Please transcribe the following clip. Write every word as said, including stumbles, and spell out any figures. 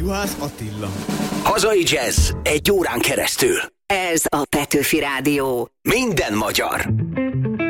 Juhász Attila. Hazai jazz egy órán keresztül. Ez a Petőfi Rádió. Minden magyar.